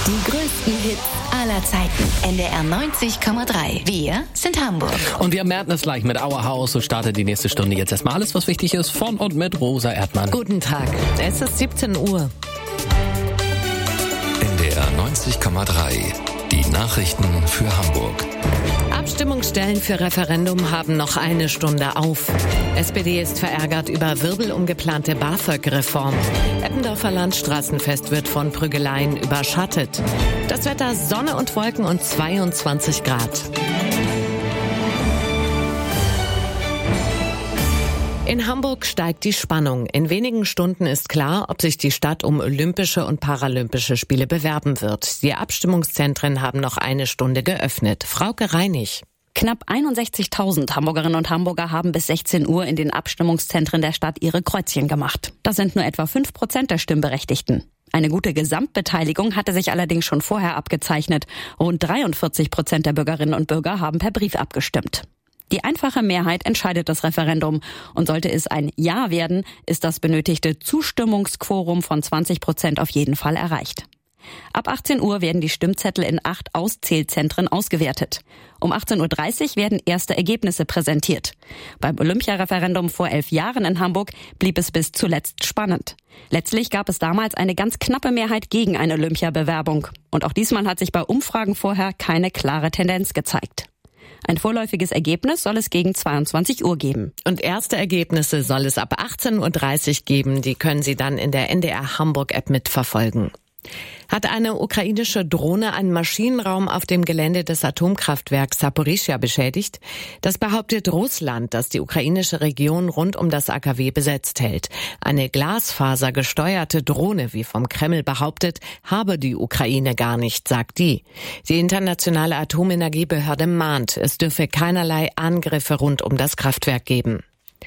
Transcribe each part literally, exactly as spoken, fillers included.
Die größten Hits aller Zeiten. N D R neunzig Komma drei. Wir sind Hamburg. Und wir merken es gleich mit Our House. So startet die nächste Stunde jetzt erstmal alles, was wichtig ist, von und mit Rosa Erdmann. Guten Tag. Es ist siebzehn Uhr. N D R neunzig Komma drei. Die Nachrichten für Hamburg. Abstimmungsstellen für Referendum haben noch eine Stunde auf. S P D ist verärgert über wirbelumgeplante BAföG-Reform. Eppendorfer Landstraßenfest wird von Prügeleien überschattet. Das Wetter Sonne und Wolken und zweiundzwanzig Grad. In Hamburg steigt die Spannung. In wenigen Stunden ist klar, ob sich die Stadt um Olympische und Paralympische Spiele bewerben wird. Die Abstimmungszentren haben noch eine Stunde geöffnet. Frauke Reinig. Knapp einundsechzigtausend Hamburgerinnen und Hamburger haben bis sechzehn Uhr in den Abstimmungszentren der Stadt ihre Kreuzchen gemacht. Das sind nur etwa fünf Prozent der Stimmberechtigten. Eine gute Gesamtbeteiligung hatte sich allerdings schon vorher abgezeichnet. Rund dreiundvierzig Prozent der Bürgerinnen und Bürger haben per Brief abgestimmt. Die einfache Mehrheit entscheidet das Referendum. Und sollte es ein Ja werden, ist das benötigte Zustimmungsquorum von zwanzig Prozent auf jeden Fall erreicht. Ab achtzehn Uhr werden die Stimmzettel in acht Auszählzentren ausgewertet. Um achtzehn Uhr dreißig werden erste Ergebnisse präsentiert. Beim Olympiareferendum vor elf Jahren in Hamburg blieb es bis zuletzt spannend. Letztlich gab es damals eine ganz knappe Mehrheit gegen eine Olympiabewerbung. Und auch diesmal hat sich bei Umfragen vorher keine klare Tendenz gezeigt. Ein vorläufiges Ergebnis soll es gegen zweiundzwanzig Uhr geben. Und erste Ergebnisse soll es ab achtzehn Uhr dreißig geben. Die können Sie dann in der N D R Hamburg-App mitverfolgen. Hat eine ukrainische Drohne einen Maschinenraum auf dem Gelände des Atomkraftwerks Saporischschja beschädigt? Das behauptet Russland, das die ukrainische Region rund um das A K W besetzt hält. Eine glasfasergesteuerte Drohne, wie vom Kreml behauptet, habe die Ukraine gar nicht, sagt die. Die internationale Atomenergiebehörde mahnt, es dürfe keinerlei Angriffe rund um das Kraftwerk geben.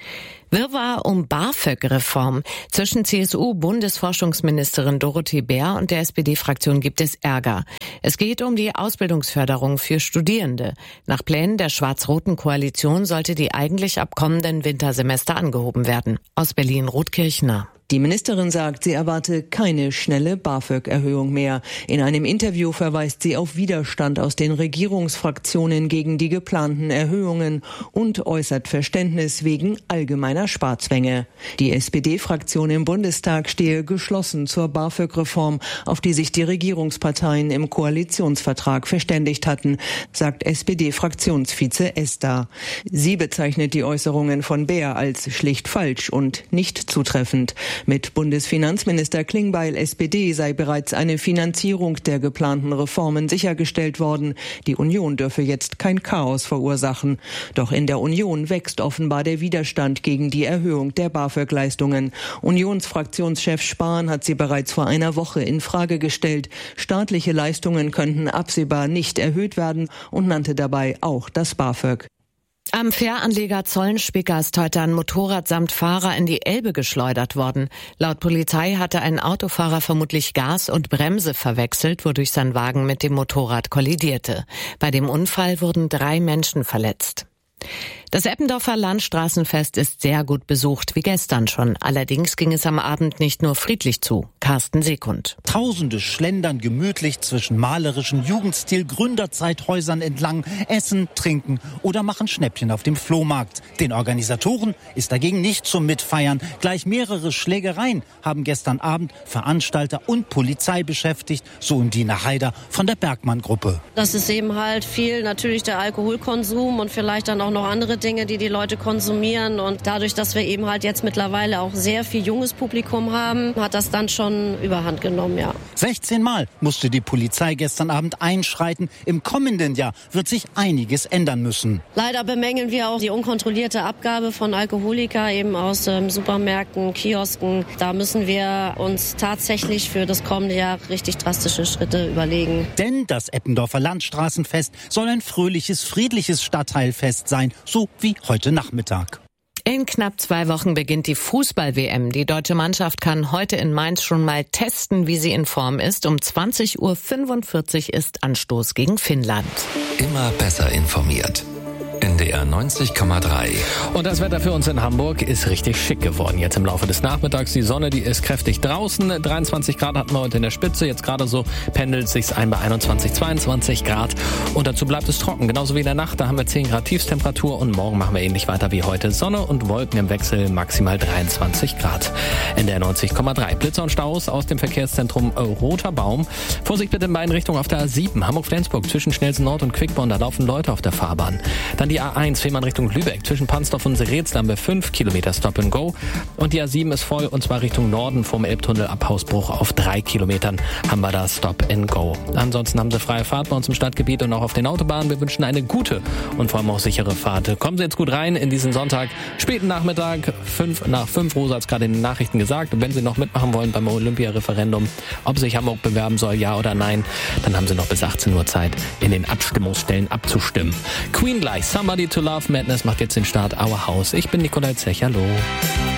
Wirrwarr um BAföG-Reform. Zwischen C S U-Bundesforschungsministerin Dorothee Bär und der S P D-Fraktion gibt es Ärger. Es geht um die Ausbildungsförderung für Studierende. Nach Plänen der schwarz-roten Koalition sollte die eigentlich ab kommenden Wintersemester angehoben werden. Aus Berlin Ruth Kirchner. Die Ministerin sagt, sie erwarte keine schnelle BAföG-Erhöhung mehr. In einem Interview verweist sie auf Widerstand aus den Regierungsfraktionen gegen die geplanten Erhöhungen und äußert Verständnis wegen allgemeiner Sparzwänge. Die S P D-Fraktion im Bundestag stehe geschlossen zur BAföG-Reform, auf die sich die Regierungsparteien im Koalitionsvertrag verständigt hatten, sagt S P D-Fraktionsvize Esther. Sie bezeichnet die Äußerungen von Bär als schlicht falsch und nicht zutreffend. Mit Bundesfinanzminister Klingbeil S P D sei bereits eine Finanzierung der geplanten Reformen sichergestellt worden. Die Union dürfe jetzt kein Chaos verursachen. Doch in der Union wächst offenbar der Widerstand gegen die Erhöhung der BAföG-Leistungen. Unionsfraktionschef Spahn hat sie bereits vor einer Woche in Frage gestellt. Staatliche Leistungen könnten absehbar nicht erhöht werden und nannte dabei auch das BAföG. Am Fähranleger Zollenspicker ist heute ein Motorrad samt Fahrer in die Elbe geschleudert worden. Laut Polizei hatte ein Autofahrer vermutlich Gas und Bremse verwechselt, wodurch sein Wagen mit dem Motorrad kollidierte. Bei dem Unfall wurden drei Menschen verletzt. Das Eppendorfer Landstraßenfest ist sehr gut besucht, wie gestern schon. Allerdings ging es am Abend nicht nur friedlich zu. Carsten Sekund. Tausende schlendern gemütlich zwischen malerischen Jugendstil-Gründerzeithäusern entlang, essen, trinken oder machen Schnäppchen auf dem Flohmarkt. Den Organisatoren ist dagegen nicht zum Mitfeiern. Gleich mehrere Schlägereien haben gestern Abend Veranstalter und Polizei beschäftigt, so Undine Haider von der Bergmann-Gruppe. Das ist eben halt viel natürlich der Alkoholkonsum und vielleicht dann auch noch andere Dinge, die die Leute konsumieren. Und dadurch, dass wir eben halt jetzt mittlerweile auch sehr viel junges Publikum haben, hat das dann schon überhand genommen, ja. sechzehn Mal musste die Polizei gestern Abend einschreiten. Im kommenden Jahr wird sich einiges ändern müssen. Leider bemängeln wir auch die unkontrollierte Abgabe von Alkoholika eben aus ähm, Supermärkten, Kiosken. Da müssen wir uns tatsächlich für das kommende Jahr richtig drastische Schritte überlegen. Denn das Eppendorfer Landstraßenfest soll ein fröhliches, friedliches Stadtteilfest sein, so wie heute Nachmittag. In knapp zwei Wochen beginnt die Fußball-W M. Die deutsche Mannschaft kann heute in Mainz schon mal testen, wie sie in Form ist. Um zwanzig Uhr fünfundvierzig ist Anstoß gegen Finnland. Immer besser informiert. N D R neunzig Komma drei. Und das Wetter für uns in Hamburg ist richtig schick geworden. Jetzt im Laufe des Nachmittags, die Sonne, die ist kräftig draußen. dreiundzwanzig Grad hatten wir heute in der Spitze. Jetzt gerade so pendelt sich's ein bei einundzwanzig, zweiundzwanzig Grad. Und dazu bleibt es trocken. Genauso wie in der Nacht, da haben wir zehn Grad Tiefstemperatur. Und morgen machen wir ähnlich weiter wie heute. Sonne und Wolken im Wechsel, maximal dreiundzwanzig Grad. N D R neunzig Komma drei. Blitzer und Staus aus dem Verkehrszentrum Roter Baum. Vorsicht bitte in beiden Richtungen auf der A sieben. Hamburg-Flensburg zwischen Schnellsen Nord und Quickborn. Da laufen Leute auf der Fahrbahn. Dann die A eins, Fehmarn Richtung Lübeck. Zwischen Pansdorf und Seretz haben wir fünf Kilometer Stop and Go. Und die A sieben ist voll, und zwar Richtung Norden vom Elbtunnel ab Hausbruch auf drei Kilometern haben wir da Stop and Go. Ansonsten haben Sie freie Fahrt bei uns im Stadtgebiet und auch auf den Autobahnen. Wir wünschen eine gute und vor allem auch sichere Fahrt. Kommen Sie jetzt gut rein in diesen Sonntag, späten Nachmittag, fünf nach fünf. Rosa hat es gerade in den Nachrichten gesagt. Und wenn Sie noch mitmachen wollen beim Olympia-Referendum, ob sich Hamburg bewerben soll, ja oder nein, dann haben Sie noch bis achtzehn Uhr Zeit, in den Abstimmungsstellen abzustimmen. Queen gleich, Somebody to Love, Madness macht jetzt den Start, Our House. Ich bin Nikolai Zech, hallo.